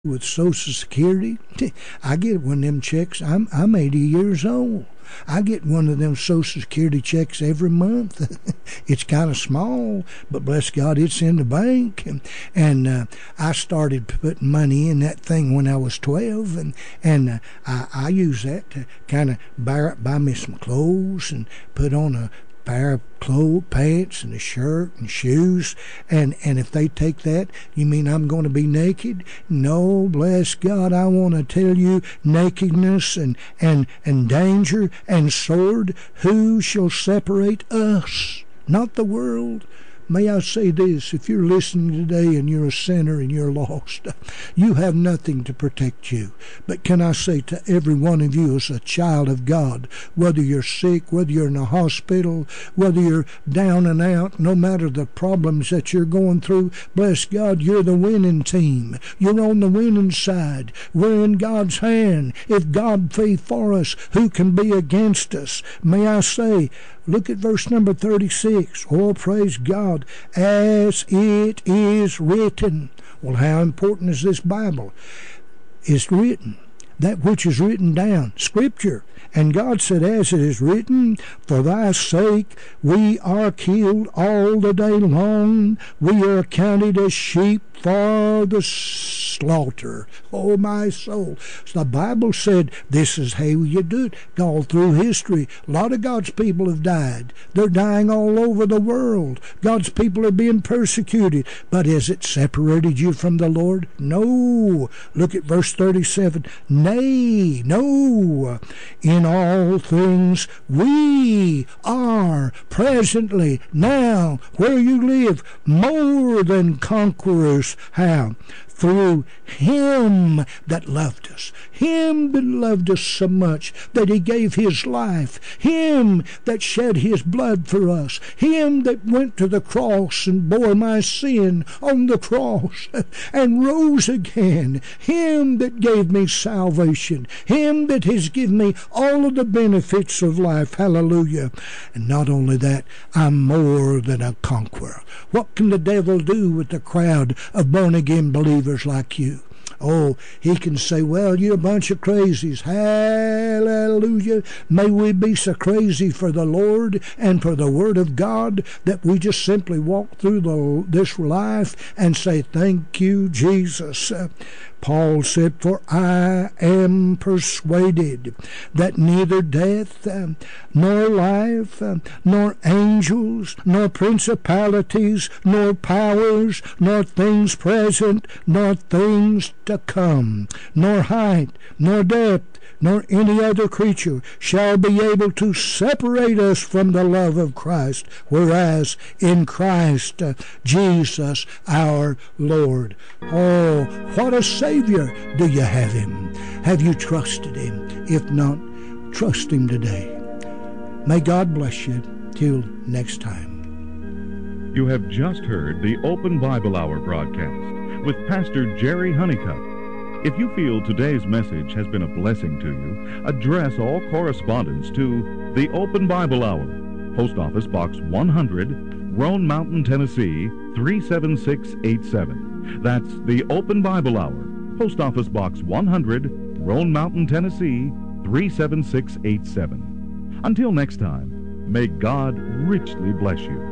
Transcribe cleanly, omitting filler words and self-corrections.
with Social Security. I get one of them checks. I'm 80 years old. I get one of them Social Security checks every month. It's kind of small, but bless God, it's in the bank. And I started putting money in that thing when I was 12, and I use that to kind of buy me some clothes and put on a pair of clothes, pants, and a shirt and shoes, and if they take that, you mean I'm going to be naked? No, bless God, I want to tell you, nakedness and danger and sword, who shall separate us? Not the world. May I say this, if you're listening today and you're a sinner and you're lost, you have nothing to protect you. But can I say to every one of you as a child of God, whether you're sick, whether you're in a hospital, whether you're down and out, no matter the problems that you're going through, bless God, you're the winning team. You're on the winning side. We're in God's hand. If God be for us, who can be against us? May I say, look at verse number 36. Oh, praise God. As it is written. Well, how important is this Bible? It's written. That which is written down. Scripture. And God said, as it is written, for thy sake we are killed all the day long. We are counted as sheep for the slaughter. Oh, my soul. So the Bible said this is how you do it. All through history, a lot of God's people have died. They're dying all over the world. God's people are being persecuted. But has it separated you from the Lord? No. Look at verse 37. Nay, no. In all things we are presently, now, where you live, more than conquerors. How? Through him that loved us. Him that loved us so much that he gave his life. Him that shed his blood for us. Him that went to the cross and bore my sin on the cross and rose again. Him that gave me salvation. Him that has given me all of the benefits of life. Hallelujah. And not only that, I'm more than a conqueror. What can the devil do with the crowd of born-again believers like you? Oh, he can say, well, you're a bunch of crazies. Hallelujah. May we be so crazy for the Lord and for the Word of God that we just simply walk through this life and say, thank you, Jesus. Paul said, for I am persuaded that neither death, nor life, nor angels, nor principalities, nor powers, nor things present, nor things to come, nor height, nor depth, nor any other creature shall be able to separate us from the love of Christ, whereas in Christ Jesus our Lord. Oh, what a Savior! Do you have him? Have you trusted him? If not, trust him today. May God bless you. Till next time. You have just heard the Open Bible Hour broadcast with Pastor Jerry Honeycutt. If you feel today's message has been a blessing to you, address all correspondence to the Open Bible Hour, Post Office Box 100, Roan Mountain, Tennessee 37687. That's the Open Bible Hour, Post Office Box 100, Roan Mountain, Tennessee 37687. Until next time, may God richly bless you.